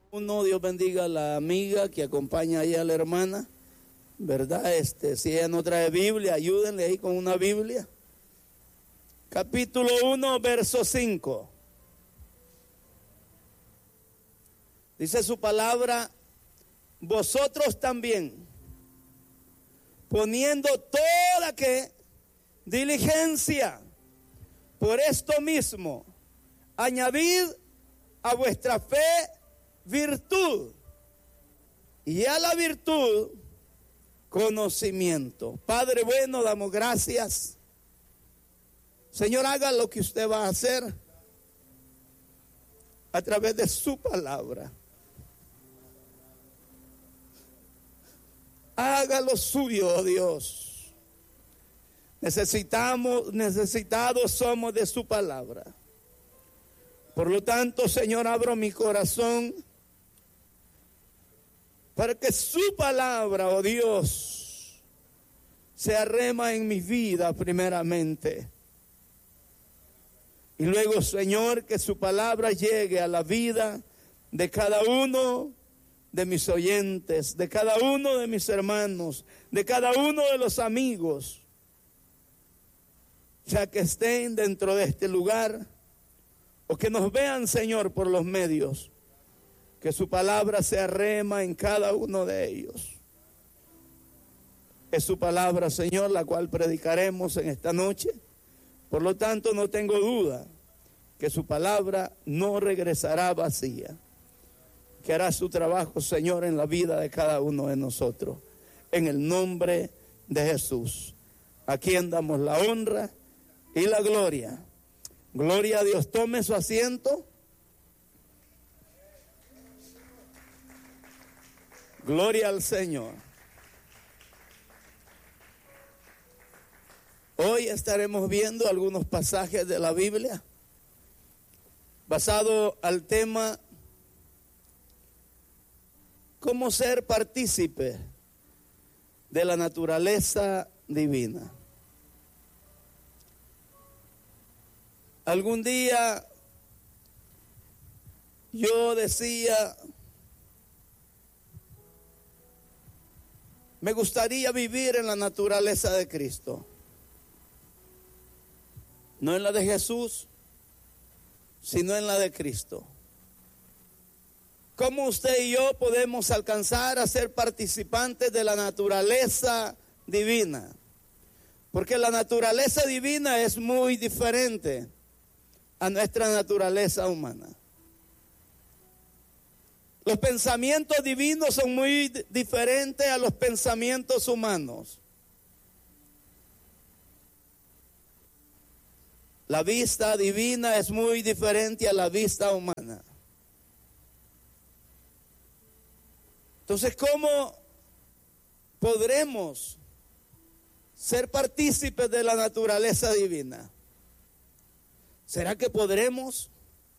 Dios bendiga a la amiga que acompaña ahí a la hermana, ¿verdad? Si ella no trae Biblia, ayúdenle ahí con una Biblia. Capítulo 1, verso 5. Dice su palabra: vosotros también, poniendo toda diligencia, por esto mismo, añadid a vuestra fe virtud, y a la virtud conocimiento. Padre bueno, damos gracias. Señor, haga lo que usted va a hacer a través de su palabra. Haga lo suyo, oh Dios. Necesitados somos de su palabra. Por lo tanto, Señor, abro mi corazón para que su palabra, oh Dios, se arrema en mi vida primeramente. Y luego, Señor, que su palabra llegue a la vida de cada uno de mis oyentes, de cada uno de mis hermanos, de cada uno de los amigos, ya que estén dentro de este lugar o que nos vean, Señor, por los medios. Que su palabra se arrema en cada uno de ellos. Es su palabra, Señor, la cual predicaremos en esta noche. Por lo tanto, no tengo duda que su palabra no regresará vacía, que hará su trabajo, Señor, en la vida de cada uno de nosotros. En el nombre de Jesús, a quien damos la honra y la gloria. Gloria a Dios. Tome su asiento. Gloria al Señor. Hoy estaremos viendo algunos pasajes de la Biblia basado al tema cómo ser partícipe de la naturaleza divina. Algún día yo decía, me gustaría vivir en la naturaleza de Cristo, no en la de Jesús, sino en la de Cristo. ¿Cómo usted y yo podemos alcanzar a ser participantes de la naturaleza divina? Porque la naturaleza divina es muy diferente a nuestra naturaleza humana. Los pensamientos divinos son muy diferentes a los pensamientos humanos. La vista divina es muy diferente a la vista humana. Entonces, ¿cómo podremos ser partícipes de la naturaleza divina? ¿Será que podremos?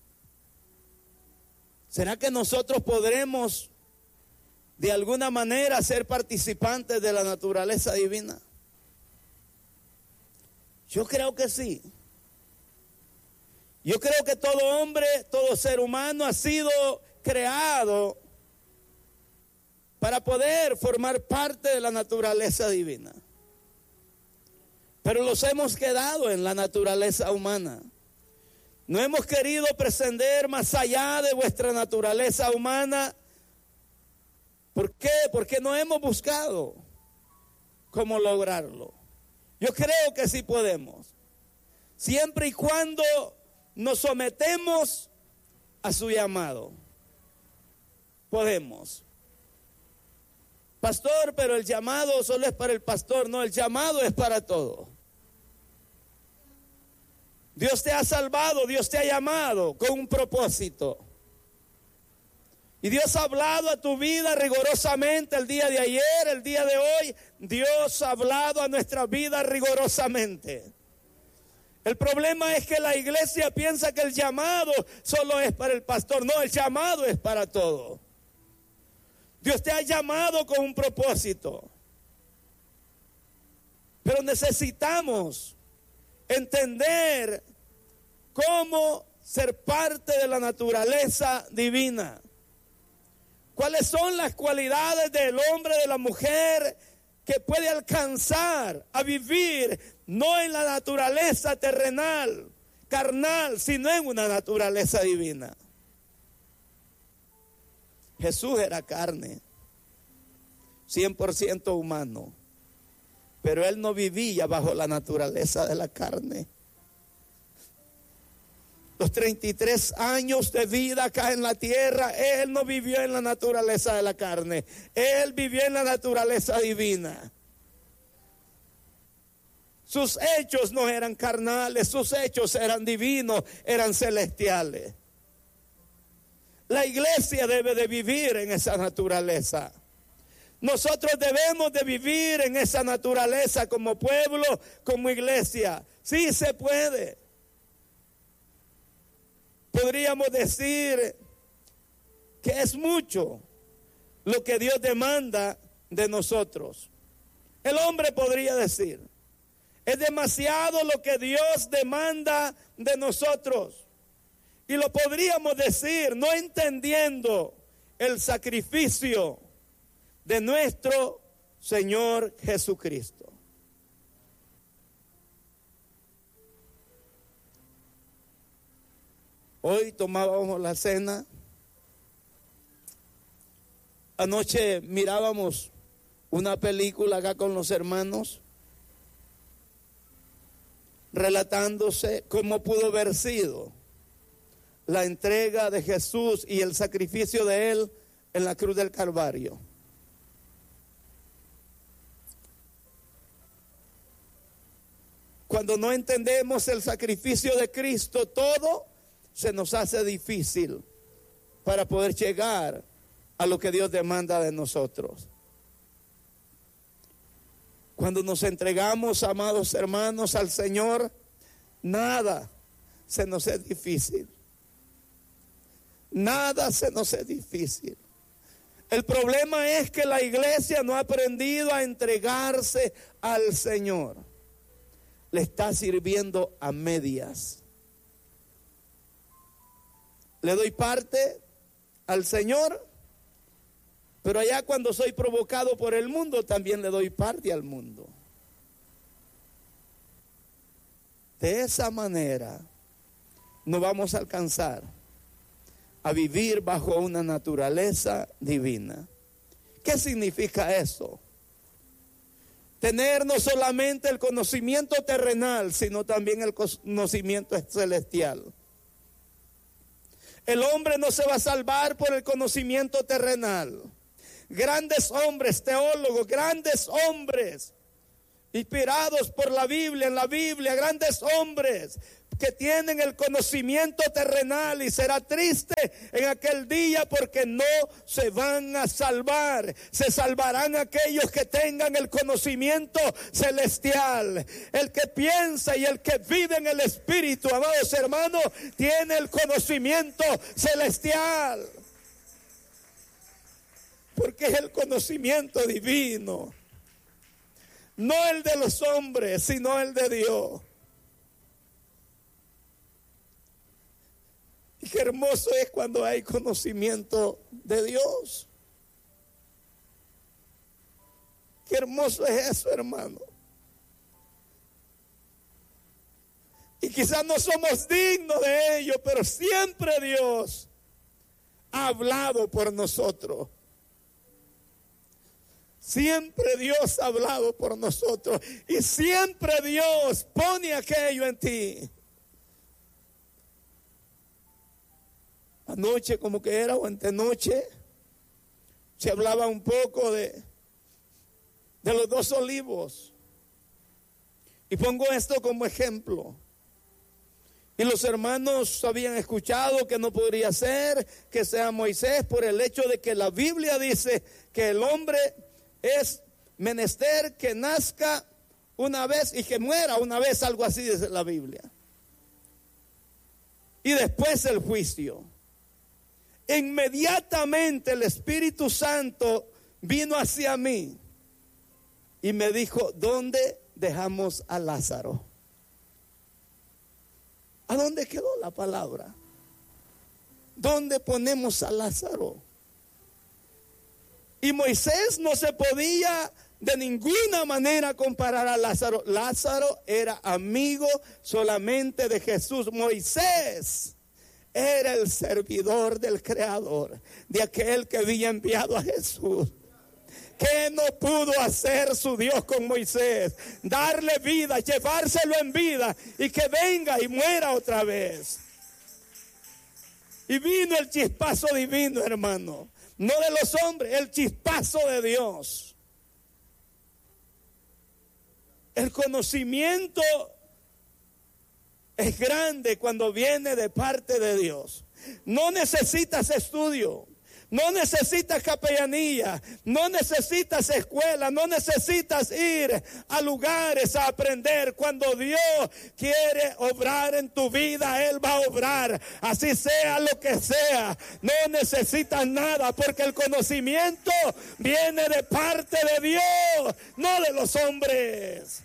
¿Será que nosotros podremos de alguna manera ser participantes de la naturaleza divina? Yo creo que sí. Yo creo que todo hombre, todo ser humano ha sido creado para poder formar parte de la naturaleza divina. Pero los hemos quedado en la naturaleza humana. No hemos querido prescindir más allá de vuestra naturaleza humana. ¿Por qué? Porque no hemos buscado cómo lograrlo. Yo creo que sí podemos, siempre y cuando nos sometemos a su llamado. Podemos. Pastor, pero el llamado solo es para el pastor. No, el llamado es para todos. Dios te ha salvado, Dios te ha llamado con un propósito. Y Dios ha hablado a tu vida rigorosamente el día de ayer, el día de hoy. Dios ha hablado a nuestra vida rigorosamente. El problema es que la iglesia piensa que el llamado solo es para el pastor. No, el llamado es para todos. Dios te ha llamado con un propósito. Pero necesitamos entender cómo ser parte de la naturaleza divina. ¿Cuáles son las cualidades del hombre, de la mujer, que puede alcanzar a vivir no en la naturaleza terrenal, carnal, sino en una naturaleza divina? Jesús era carne, 100% humano, pero él no vivía bajo la naturaleza de la carne. Los 33 años de vida acá en la tierra, él no vivió en la naturaleza de la carne, él vivió en la naturaleza divina. Sus hechos no eran carnales, sus hechos eran divinos, eran celestiales. La iglesia debe de vivir en esa naturaleza. Nosotros debemos de vivir en esa naturaleza como pueblo, como iglesia. Sí se puede. Podríamos decir que es mucho lo que Dios demanda de nosotros. El hombre podría decir, es demasiado lo que Dios demanda de nosotros. Y lo podríamos decir no entendiendo el sacrificio de nuestro Señor Jesucristo. Hoy tomábamos la cena. Anoche mirábamos una película acá con los hermanos, relatándose cómo pudo haber sido la entrega de Jesús y el sacrificio de Él en la cruz del Calvario. Cuando no entendemos el sacrificio de Cristo, todo se nos hace difícil para poder llegar a lo que Dios demanda de nosotros. Cuando nos entregamos, amados hermanos, al Señor, nada se nos es difícil. Nada se nos es difícil. El problema es que la iglesia no ha aprendido a entregarse al Señor. Le está sirviendo a medias. Le doy parte al Señor, pero allá cuando soy provocado por el mundo, también le doy parte al mundo. De esa manera no vamos a alcanzar a vivir bajo una naturaleza divina. ¿Qué significa eso? Tener no solamente el conocimiento terrenal, sino también el conocimiento celestial. El hombre no se va a salvar por el conocimiento terrenal. Grandes hombres, teólogos, grandes hombres, inspirados por la Biblia, en la Biblia, grandes hombres que tienen el conocimiento terrenal, y será triste en aquel día porque no se van a salvar. Se salvarán aquellos que tengan el conocimiento celestial. El que piensa y el que vive en el Espíritu, amados hermanos, tiene el conocimiento celestial. Porque es el conocimiento divino. No el de los hombres, sino el de Dios. Y qué hermoso es cuando hay conocimiento de Dios. Qué hermoso es eso, hermano. Y quizás no somos dignos de ello, pero siempre Dios ha hablado por nosotros. Siempre Dios ha hablado por nosotros. Y siempre Dios pone aquello en ti. Anoche, como que era, o antenoche, se hablaba un poco de los 2 olivos. Y pongo esto como ejemplo. Y los hermanos habían escuchado que no podría ser que sea Moisés, por el hecho de que la Biblia dice que el hombre es menester que nazca una vez y que muera una vez, algo así dice la Biblia. Y después el juicio. Inmediatamente el Espíritu Santo vino hacia mí y me dijo: ¿dónde dejamos a Lázaro? ¿A dónde quedó la palabra? ¿Dónde ponemos a Lázaro? Y Moisés no se podía de ninguna manera comparar a Lázaro. Lázaro era amigo solamente de Jesús. Moisés era el servidor del Creador, de aquel que había enviado a Jesús. ¿Qué no pudo hacer su Dios con Moisés? Darle vida, llevárselo en vida y que venga y muera otra vez. Y vino el chispazo divino, hermano. No de los hombres, el chispazo de Dios. El conocimiento es grande cuando viene de parte de Dios. No necesitas estudio. No necesitas capellanía, no necesitas escuela, no necesitas ir a lugares a aprender. Cuando Dios quiere obrar en tu vida, Él va a obrar, así sea lo que sea. No necesitas nada, porque el conocimiento viene de parte de Dios, no de los hombres.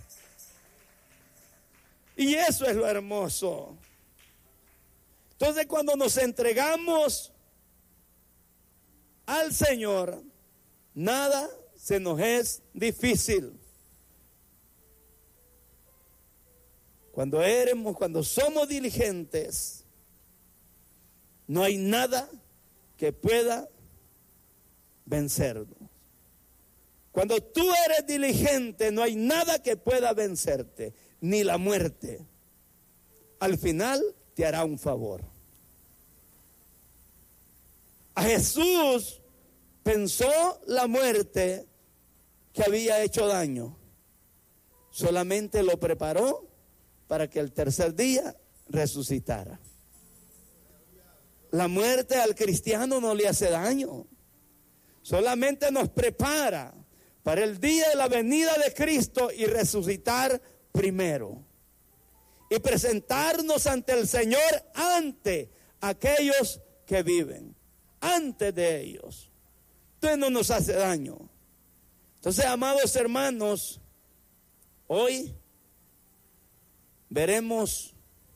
Y eso es lo hermoso. Entonces, cuando nos entregamos al Señor, nada se nos es difícil. Cuando somos diligentes, no hay nada que pueda vencernos. Cuando tú eres diligente, no hay nada que pueda vencerte, ni la muerte. Al final te hará un favor. A Jesús pensó la muerte que había hecho daño. Solamente lo preparó para que el tercer día resucitara. La muerte al cristiano no le hace daño. Solamente nos prepara para el día de la venida de Cristo y resucitar primero. Y presentarnos ante el Señor ante aquellos que viven. Antes de ellos. Entonces no nos hace daño. Entonces, amados hermanos, hoy veremos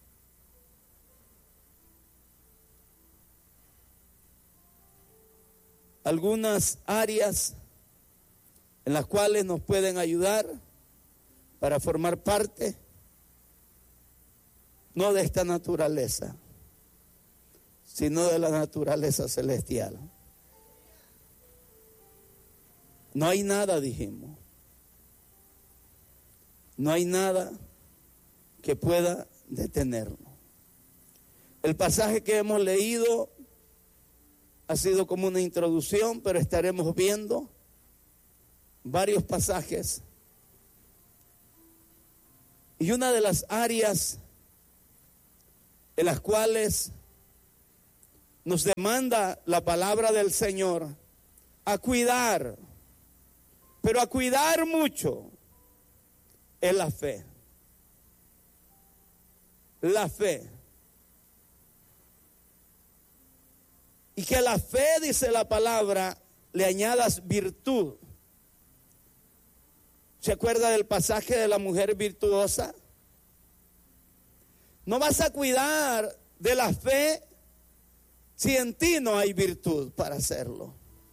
algunas áreas en las cuales nos pueden ayudar para formar parte, no de esta naturaleza, sino de la naturaleza celestial. No hay nada, dijimos. No hay nada que pueda detenernos. El pasaje que hemos leído ha sido como una introducción, pero estaremos viendo varios pasajes. Y una de las áreas en las cuales nos demanda la palabra del Señor a cuidar, pero a cuidar mucho, es la fe. La fe. Y que a la fe, dice la palabra, le añadas virtud. ¿Se acuerda del pasaje de la mujer virtuosa? No vas a cuidar de la fe si en ti no hay virtud para hacerlo.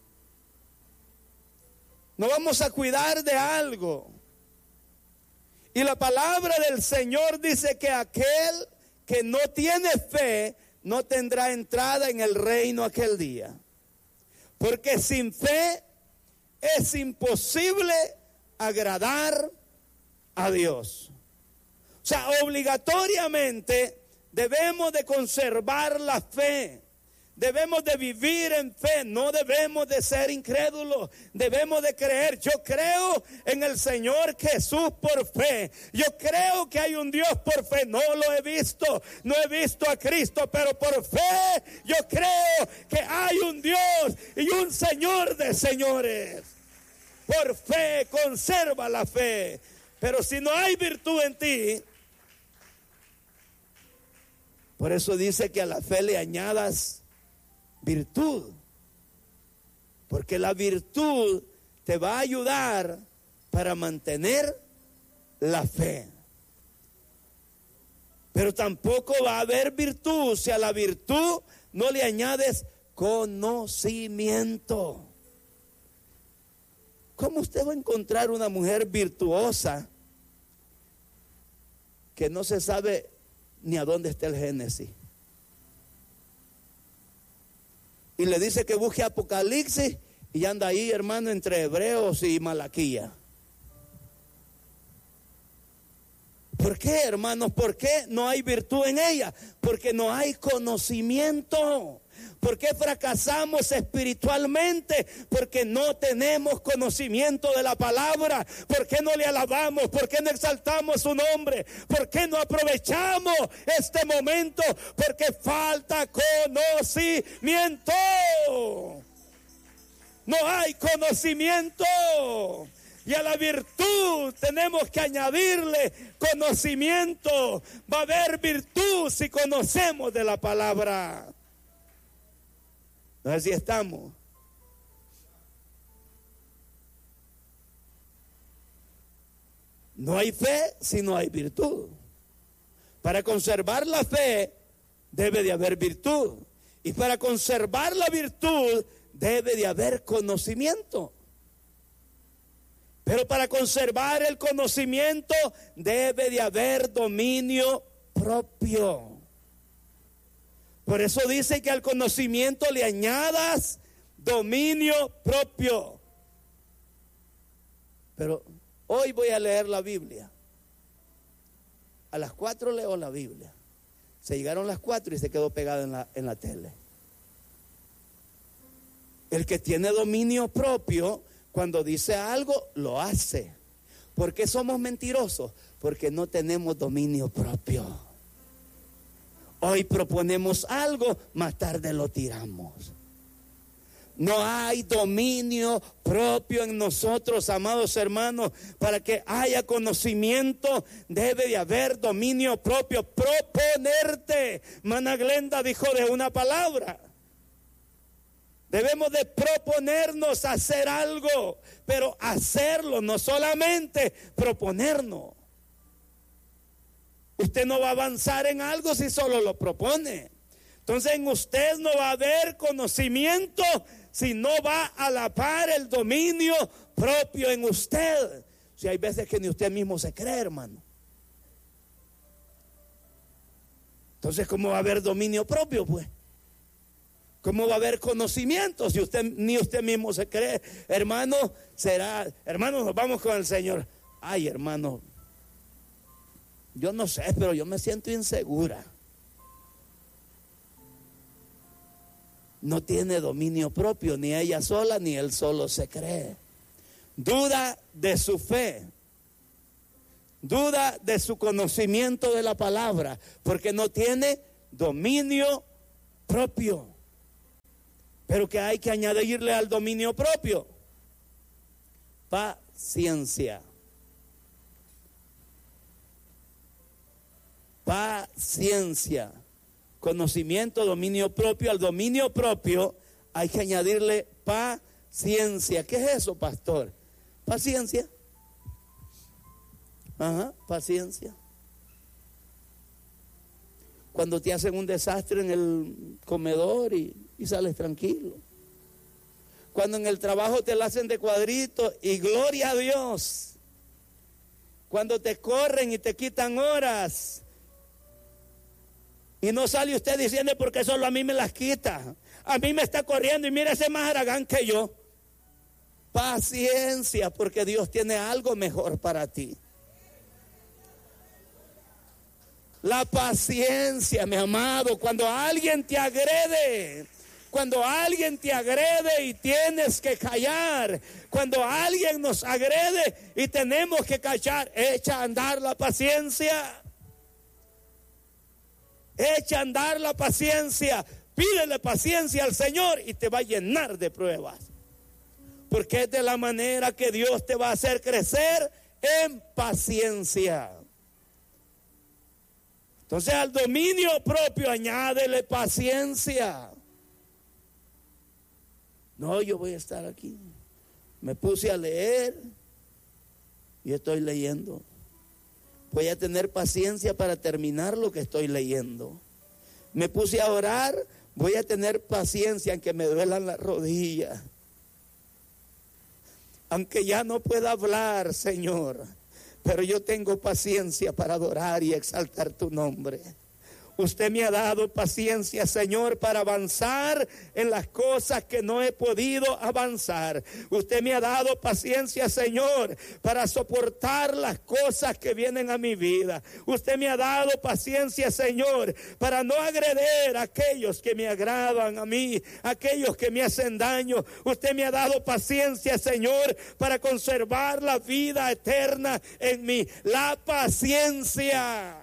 No vamos a cuidar de algo. Y la palabra del Señor dice que aquel que no tiene fe no tendrá entrada en el reino aquel día. Porque sin fe es imposible agradar a Dios. O sea, obligatoriamente debemos de conservar la fe. Debemos de vivir en fe, no debemos de ser incrédulos, debemos de creer. Yo creo en el Señor Jesús por fe. Yo creo que hay un Dios por fe. No lo he visto, no he visto a Cristo, pero por fe yo creo que hay un Dios y un Señor de señores. Por fe, conserva la fe. Pero si no hay virtud en ti, por eso dice que a la fe le añadas virtud, porque la virtud te va a ayudar para mantener la fe. Pero tampoco va a haber virtud si a la virtud no le añades conocimiento. ¿Cómo usted va a encontrar una mujer virtuosa que no se sabe ni a dónde está el Génesis? Y le dice que busque Apocalipsis y anda ahí, hermano, entre Hebreos y Malaquía. ¿Por qué, hermanos? ¿Por qué no hay virtud en ella? Porque no hay conocimiento. ¿Por qué fracasamos espiritualmente? Porque no tenemos conocimiento de la palabra. ¿Por qué no le alabamos? ¿Por qué no exaltamos su nombre? ¿Por qué no aprovechamos este momento? Porque falta conocimiento. No hay conocimiento. Y a la virtud tenemos que añadirle conocimiento. Va a haber virtud si conocemos de la palabra. Así estamos. No hay fe si no hay virtud. Para conservar la fe debe de haber virtud. Y para conservar la virtud debe de haber conocimiento. Pero para conservar el conocimiento debe de haber dominio propio. Por eso dice que al conocimiento le añadas dominio propio. Pero hoy voy a leer la Biblia. A las 4 leo la Biblia. Se llegaron las 4 y se quedó pegado en la tele. El que tiene dominio propio, cuando dice algo, lo hace. ¿Por qué somos mentirosos? Porque no tenemos dominio propio. Hoy proponemos algo, más tarde lo tiramos. No hay dominio propio en nosotros, amados hermanos. Para que haya conocimiento, debe de haber dominio propio. Proponerte. Mana Glenda dijo de una palabra. Debemos de proponernos hacer algo, pero hacerlo, no solamente proponernos. Usted no va a avanzar en algo si solo lo propone. Entonces en usted no va a haber conocimiento si no va a la par el dominio propio en usted. Si hay veces que ni usted mismo se cree, hermano. Entonces, ¿cómo va a haber dominio propio, pues? ¿Cómo va a haber conocimiento si ni usted mismo se cree? Hermano, hermano, nos vamos con el Señor. Ay, hermano, yo no sé, pero yo me siento insegura. No tiene dominio propio, ni ella sola, ni él solo se cree. Duda de su fe. Duda de su conocimiento de la palabra, porque no tiene dominio propio. Pero que hay que añadirle al dominio propio paciencia. Paciencia. Conocimiento, dominio propio. Al dominio propio hay que añadirle paciencia. ¿Qué es eso, pastor? Paciencia. Ajá, paciencia. Cuando te hacen un desastre en el comedor y sales tranquilo. Cuando en el trabajo te la hacen de cuadrito y gloria a Dios. Cuando te corren y te quitan horas y no sale usted diciendo porque solo a mí me las quita. A mí me está corriendo y mira ese más haragán que yo. Paciencia, porque Dios tiene algo mejor para ti. La paciencia, mi amado, cuando alguien te agrede y tienes que callar, cuando alguien nos agrede y tenemos que callar, echa a andar la paciencia. Echa a andar la paciencia. Pídele paciencia al Señor y te va a llenar de pruebas. Porque es de la manera que Dios te va a hacer crecer en paciencia. Entonces al dominio propio añádele paciencia. No, yo voy a estar aquí. Me puse a leer y estoy leyendo. Voy a tener paciencia para terminar lo que estoy leyendo. Me puse a orar, voy a tener paciencia aunque me duelan las rodillas. aunque ya no pueda hablar, Señor, pero yo tengo paciencia para adorar y exaltar tu nombre. Usted me ha dado paciencia, Señor, para avanzar en las cosas que no he podido avanzar. Usted me ha dado paciencia, Señor, para soportar las cosas que vienen a mi vida. Usted me ha dado paciencia, Señor, para no agredir a aquellos que me agradan a mí, aquellos que me hacen daño. Usted me ha dado paciencia, Señor, para conservar la vida eterna en mí. La paciencia.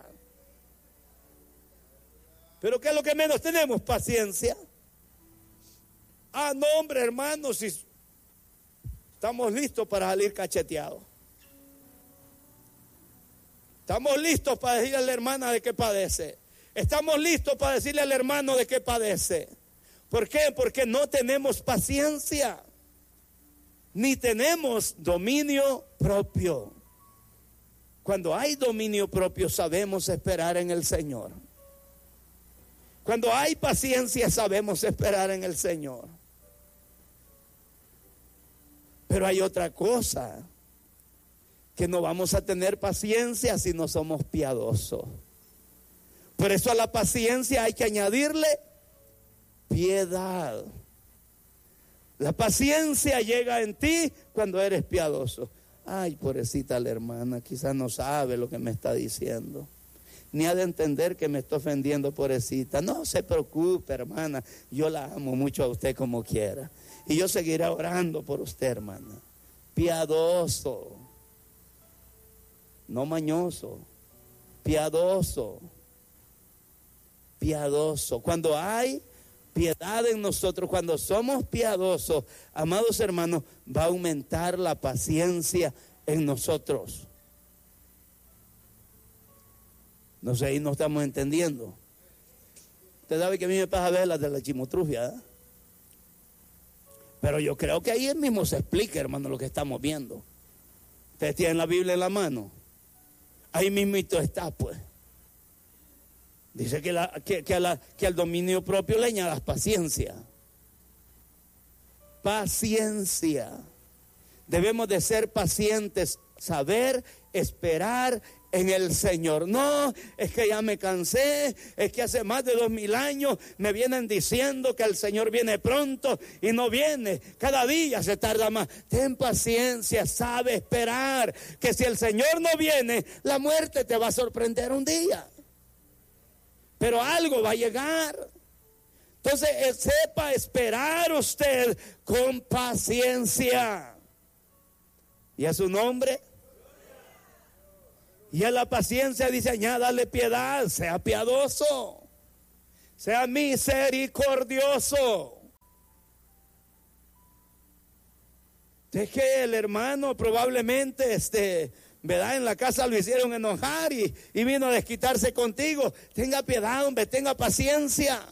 Pero ¿qué es lo que menos tenemos? Paciencia. No, hombre, hermanos, si estamos listos para salir cacheteados. Estamos listos para decirle a la hermana de qué padece. Estamos listos para decirle al hermano de qué padece. ¿Por qué? Porque no tenemos paciencia, ni tenemos dominio propio. Cuando hay dominio propio, sabemos esperar en el Señor. Cuando hay paciencia, sabemos esperar en el Señor. Pero hay otra cosa, que no vamos a tener paciencia si no somos piadosos. Por eso a la paciencia hay que añadirle piedad. La paciencia llega en ti cuando eres piadoso. Ay, pobrecita la hermana, quizás no sabe lo que me está diciendo, ni ha de entender que me está ofendiendo, pobrecita. No se preocupe, hermana, yo la amo mucho a usted como quiera. Y yo seguiré orando por usted, hermana. Piadoso, no mañoso, piadoso, piadoso. Cuando hay piedad en nosotros, cuando somos piadosos, amados hermanos, va a aumentar la paciencia en nosotros. No sé, ahí no estamos entendiendo. Usted sabe que a mí me pasa ver las de la chimotrufia, ¿eh? Pero yo creo que ahí mismo se explica, hermano, lo que estamos viendo. Ustedes tienen la Biblia en la mano. Ahí mismito está, pues. Dice que al dominio propio le añadas paciencia. Paciencia. Debemos de ser pacientes, saber esperar en el Señor. No, es que ya me cansé, es que hace más de 2000 años me vienen diciendo que el Señor viene pronto y no viene. Cada día se tarda más. Ten paciencia, sabe esperar, que si el Señor no viene, la muerte te va a sorprender un día. Pero algo va a llegar. Entonces, sepa esperar usted con paciencia. ¿Y a su nombre? Y a la paciencia dice, añádale piedad, sea piadoso, sea misericordioso. Es que el hermano probablemente, ¿verdad? En la casa lo hicieron enojar y vino a desquitarse contigo. Tenga piedad, hombre, tenga paciencia.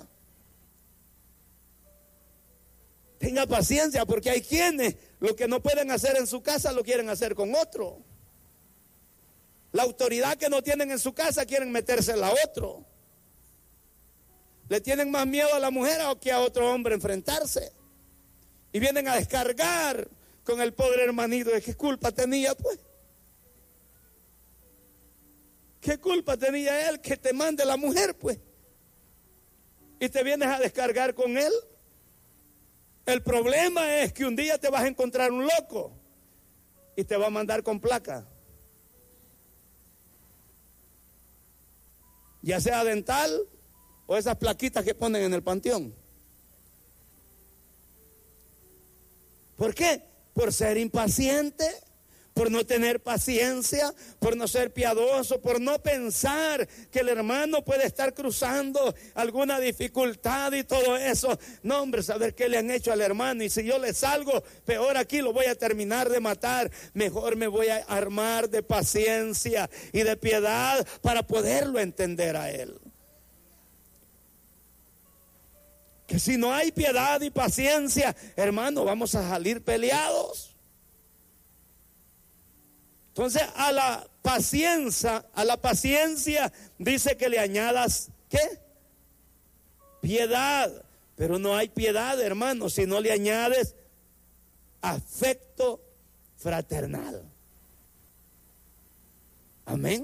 Tenga paciencia, porque hay quienes lo que no pueden hacer en su casa lo quieren hacer con otro. La autoridad que no tienen en su casa quieren metérsela a otro. Le tienen más miedo a la mujer que a otro hombre enfrentarse. Y vienen a descargar con el pobre hermanito. ¿De qué culpa tenía, pues? ¿Qué culpa tenía él que te mande la mujer, pues? Y te vienes a descargar con él. El problema es que un día te vas a encontrar un loco y te va a mandar con placa. Ya sea dental o esas plaquitas que ponen en el panteón. ¿Por qué? Por ser impaciente, por no tener paciencia, por no ser piadoso, por no pensar que el hermano puede estar cruzando alguna dificultad y todo eso. No, hombre, saber qué le han hecho al hermano, y si yo le salgo peor aquí, lo voy a terminar de matar. Mejor me voy a armar de paciencia y de piedad para poderlo entender a él. Que si no hay piedad y paciencia, hermano, vamos a salir peleados. Entonces a la paciencia dice que le añadas, ¿qué? Piedad. Pero no hay piedad, hermano, si no le añades afecto fraternal. Amén.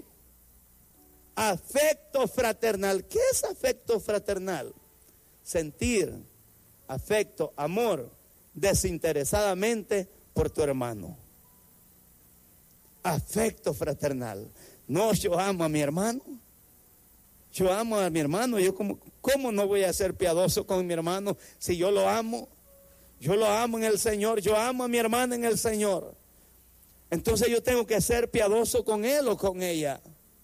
Afecto fraternal. ¿Qué es afecto fraternal? Sentir afecto, amor, desinteresadamente por tu hermano. Afecto fraternal. No, yo amo a mi hermano. Yo amo a mi hermano. ¿Cómo no voy a ser piadoso con mi hermano si yo lo amo? Yo lo amo en el Señor. Yo amo a mi hermana en el Señor. Entonces yo tengo que ser piadoso con él o con ella.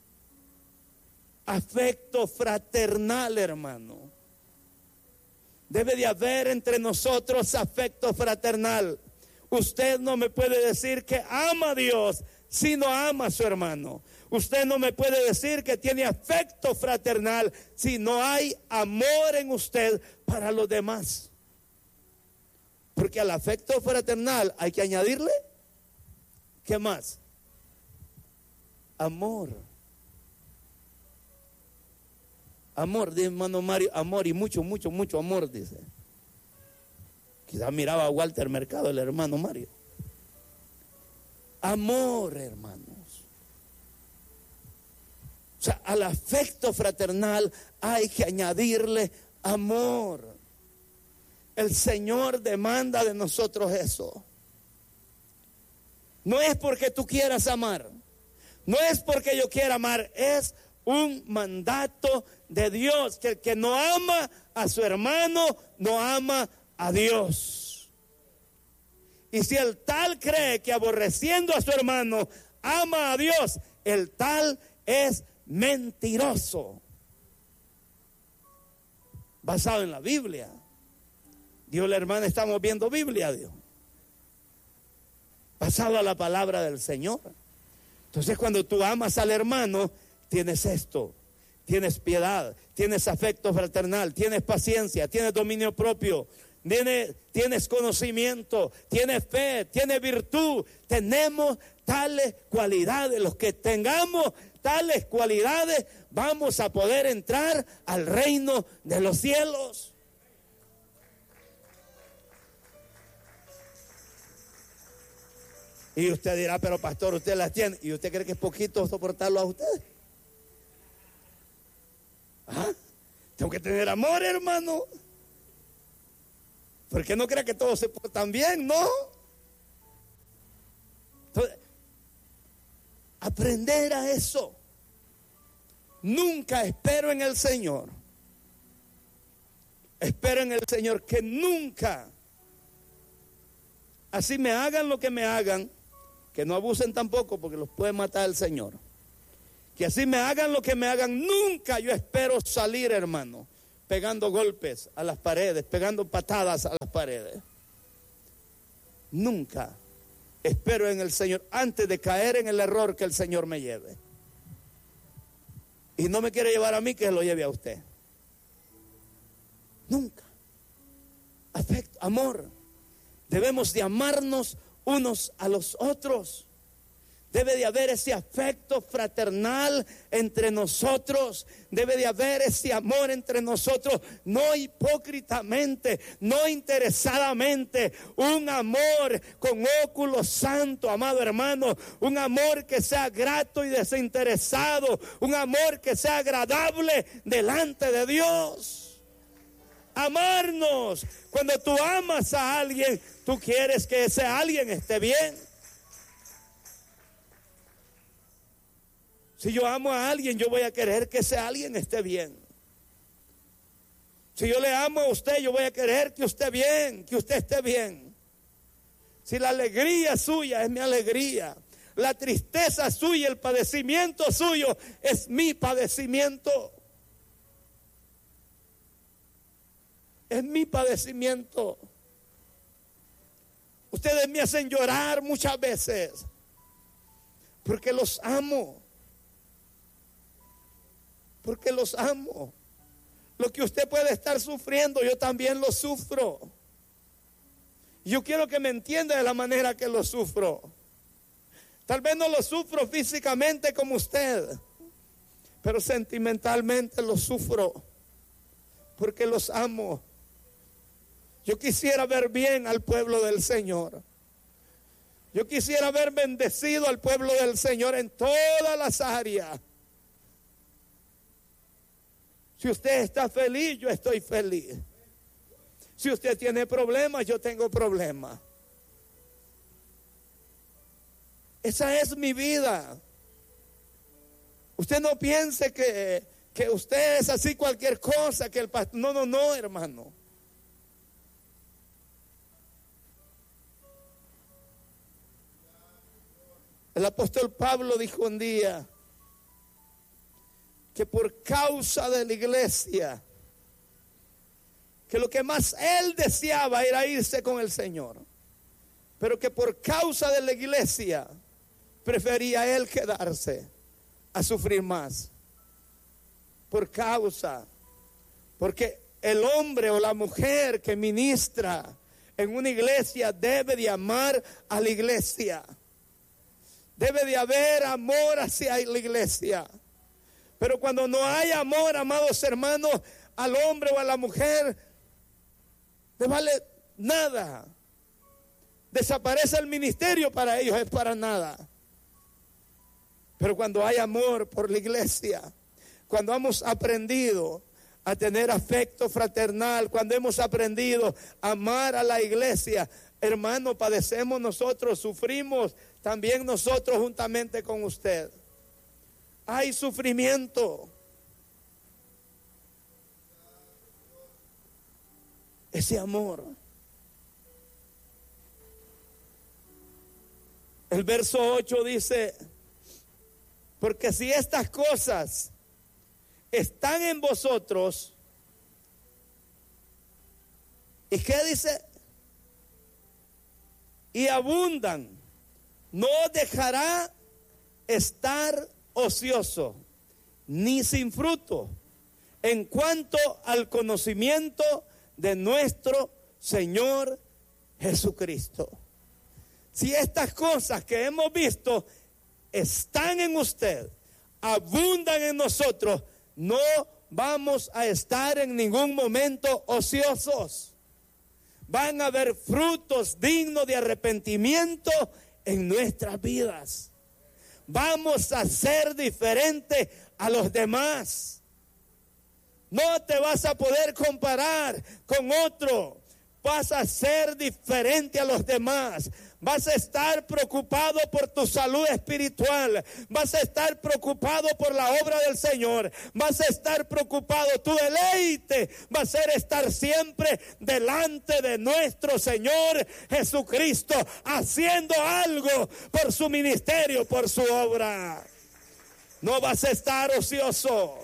Afecto fraternal, hermano. Debe de haber entre nosotros afecto fraternal. Usted no me puede decir que ama a Dios si no ama a su hermano. Usted no me puede decir que tiene afecto fraternal si no hay amor en usted para los demás. Porque al afecto fraternal hay que añadirle, ¿qué más? Amor. Amor, dice hermano Mario, amor y mucho, mucho, mucho amor, dice. Quizás miraba a Walter Mercado, el hermano Mario. Amor, hermanos. O sea, al afecto fraternal hay que añadirle amor. El Señor demanda de nosotros eso. No es porque tú quieras amar, no es porque yo quiera amar, es un mandato de Dios, que el que no ama a su hermano, no ama a Dios. Y si el tal cree que aborreciendo a su hermano, ama a Dios, el tal es mentiroso. Basado en la Biblia. Dios, la hermana, estamos viendo Biblia, Dios. Basado a la palabra del Señor. Entonces cuando tú amas al hermano, tienes esto, tienes piedad, tienes afecto fraternal, tienes paciencia, tienes dominio propio, tienes conocimiento, tienes fe, tienes virtud. Tenemos tales cualidades. Los que tengamos tales cualidades, vamos a poder entrar al reino de los cielos. Y usted dirá, pero pastor, usted las tiene. ¿Y usted cree que es poquito soportarlo a ustedes? ¿Ah? Tengo que tener amor, hermano. Porque no crea que todos se portan bien, ¿no? Entonces, aprender a eso. Nunca espero en el Señor. Espero en el Señor que nunca, así me hagan lo que me hagan, que no abusen tampoco porque los puede matar el Señor. Que así me hagan lo que me hagan, nunca yo espero salir, hermano, pegando golpes a las paredes, pegando patadas a las paredes. Nunca espero en el Señor antes de caer en el error que el Señor me lleve. Y no me quiere llevar a mí, que lo lleve a usted. Nunca. Afecto, amor. Debemos de amarnos unos a los otros. Debe de haber ese afecto fraternal entre nosotros. Debe de haber ese amor entre nosotros. No hipócritamente, no interesadamente. Un amor con óculo santo, amado hermano. Un amor que sea grato y desinteresado. Un amor que sea agradable delante de Dios. Amarnos. Cuando tú amas a alguien, tú quieres que ese alguien esté bien. Si yo amo a alguien, yo voy a querer que ese alguien esté bien. Si yo le amo a usted, yo voy a querer que usted bien, que usted esté bien. Si la alegría suya es mi alegría, la tristeza suya, el padecimiento suyo es mi padecimiento. Es mi padecimiento. Ustedes me hacen llorar muchas veces porque los amo. Porque los amo. Lo que usted puede estar sufriendo, yo también lo sufro. Yo quiero que me entienda de la manera que lo sufro. Tal vez no lo sufro físicamente como usted, pero sentimentalmente lo sufro porque los amo. Yo quisiera ver bien al pueblo del Señor. Yo quisiera ver bendecido al pueblo del Señor en todas las áreas. Si usted está feliz, yo estoy feliz. Si usted tiene problemas, yo tengo problemas. Esa es mi vida. Usted no piense que usted es así cualquier cosa, que el pastor. No, hermano. El apóstol Pablo dijo un día que por causa de la iglesia, que lo que más él deseaba era irse con el Señor, pero que por causa de la iglesia prefería él quedarse a sufrir más. Por causa, porque el hombre o la mujer que ministra en una iglesia debe de amar a la iglesia. Debe de haber amor hacia la iglesia. Pero cuando no hay amor, amados hermanos, al hombre o a la mujer, no vale nada. Desaparece el ministerio para ellos, es para nada. Pero cuando hay amor por la iglesia, cuando hemos aprendido a tener afecto fraternal, cuando hemos aprendido a amar a la iglesia, hermano, padecemos nosotros, sufrimos también nosotros juntamente con usted. Hay sufrimiento. Ese amor. El verso 8 dice: porque si estas cosas están en vosotros, ¿y qué dice? Y abundan, no dejará estar ocioso, ni sin fruto, en cuanto al conocimiento de nuestro Señor Jesucristo. Si estas cosas que hemos visto están en usted, abundan en nosotros, no vamos a estar en ningún momento ociosos. Van a haber frutos dignos de arrepentimiento en nuestras vidas. Vamos a ser diferentes a los demás. No te vas a poder comparar con otro. Vas a ser diferente a los demás. Vas a estar preocupado por tu salud espiritual. Vas a estar preocupado por la obra del Señor. Vas a estar preocupado. Tu deleite va a ser estar siempre delante de nuestro Señor Jesucristo, haciendo algo por su ministerio, por su obra. No vas a estar ocioso.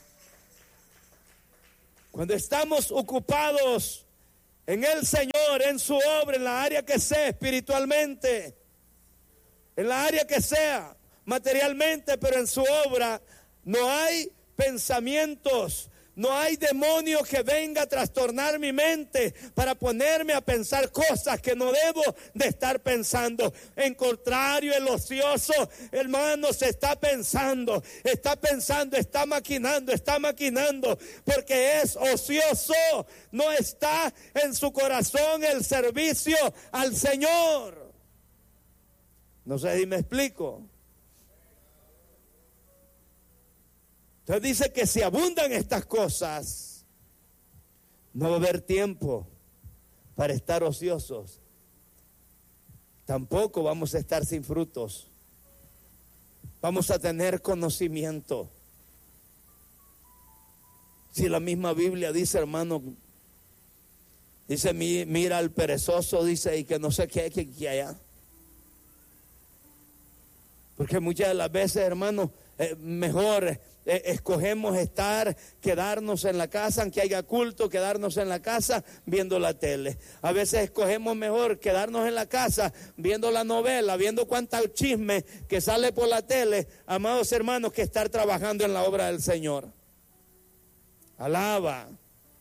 Cuando estamos ocupados en el Señor, en su obra, en la área que sea, espiritualmente, en la área que sea, materialmente, pero en su obra, no hay pensamientos, no hay demonio que venga a trastornar mi mente para ponerme a pensar cosas que no debo de estar pensando. En contrario, el ocioso, hermano, se está pensando, está maquinando, porque es ocioso. No está en su corazón el servicio al Señor. No sé si me explico. Entonces dice que si abundan estas cosas, no va a haber tiempo para estar ociosos. Tampoco vamos a estar sin frutos. Vamos a tener conocimiento. Si la misma Biblia dice, hermano, dice, mira al perezoso, dice, y que no sé qué, que allá. Porque muchas de las veces, hermano, mejor escogemos quedarnos en la casa, aunque haya culto, quedarnos en la casa viendo la tele. A veces escogemos mejor quedarnos en la casa viendo la novela, viendo cuánta chisme que sale por la tele, amados hermanos, que estar trabajando en la obra del Señor. Alaba.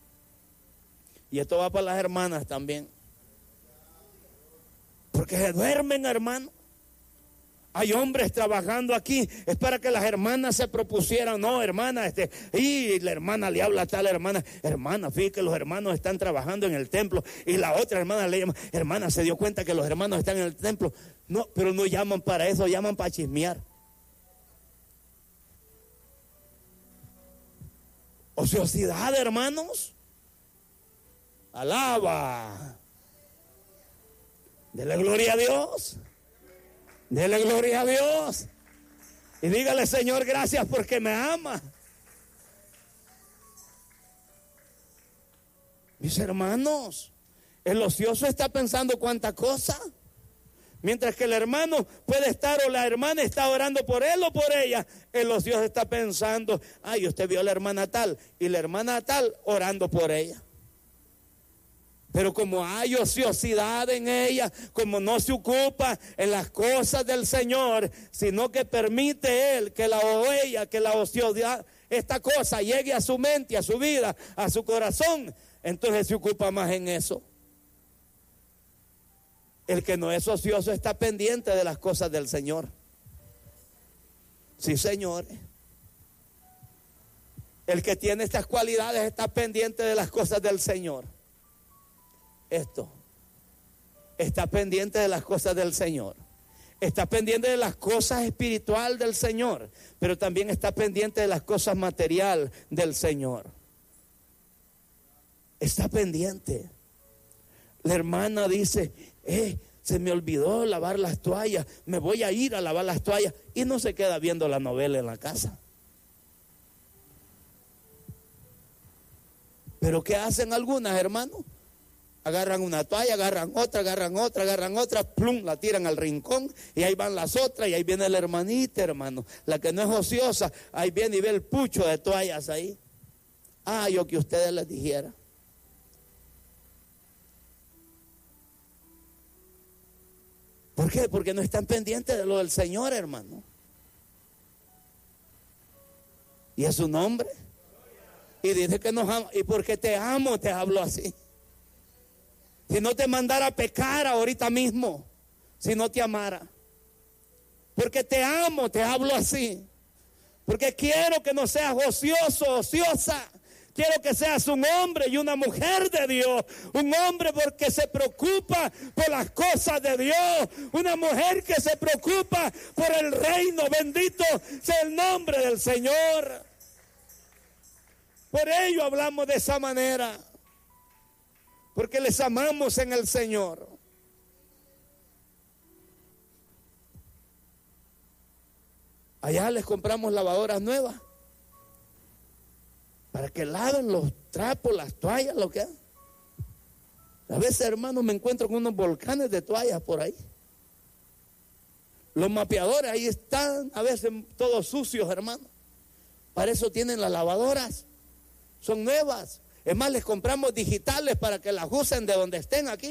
Y esto va para las hermanas también. Porque se duermen, hermano. Hay hombres trabajando aquí, es para que las hermanas se propusieran, no, hermana, y la hermana le habla a tal hermana, fíjate que los hermanos están trabajando en el templo, y la otra hermana le llama, hermana, se dio cuenta que los hermanos están en el templo. No, pero no llaman para eso, llaman para chismear. Ociosidad, hermanos. Alaba. Dele gloria a Dios. Dele gloria a Dios. Y dígale, Señor, gracias porque me ama. Mis hermanos, el ocioso está pensando cuánta cosa. Mientras que el hermano puede estar o la hermana está orando por él o por ella, el ocioso está pensando, ay, usted vio a la hermana tal y la hermana tal orando por ella. Pero como hay ociosidad en ella, como no se ocupa en las cosas del Señor, sino que permite Él que la ociosidad, esta cosa llegue a su mente, a su vida, a su corazón, entonces se ocupa más en eso. El que no es ocioso está pendiente de las cosas del Señor. Sí, señores. El que tiene estas cualidades está pendiente de las cosas del Señor. Está pendiente de las cosas del Señor. Está pendiente de las cosas espirituales del Señor, pero también está pendiente de las cosas materiales del Señor. Está pendiente. La hermana dice, se me olvidó lavar las toallas, me voy a ir a lavar las toallas, y no se queda viendo la novela en la casa. Pero ¿qué hacen algunas, hermanos? Agarran una toalla, agarran otra, plum, la tiran al rincón, y ahí van las otras, y ahí viene la hermanita, hermano, la que no es ociosa, ahí viene y ve el pucho de toallas ahí. Yo que ustedes les dijera. ¿Por qué? Porque no están pendientes de lo del Señor, hermano. Y es su nombre. Y dice que nos ama. Y porque te amo, te hablo así. Si no te mandara a pecar ahorita mismo, si no te amara. Porque te amo, te hablo así. Porque quiero que no seas ocioso, ociosa. Quiero que seas un hombre y una mujer de Dios. Un hombre porque se preocupa por las cosas de Dios. Una mujer que se preocupa por el reino. Bendito sea el nombre del Señor. Por ello hablamos de esa manera. Porque les amamos en el Señor. Allá les compramos lavadoras nuevas. Para que laven los trapos, las toallas, lo que hagan. A veces, hermanos, me encuentro con unos volcanes de toallas por ahí. Los mapeadores ahí están, a veces todos sucios, hermanos. Para eso tienen las lavadoras. Son nuevas. Es más, les compramos digitales para que las usen de donde estén aquí.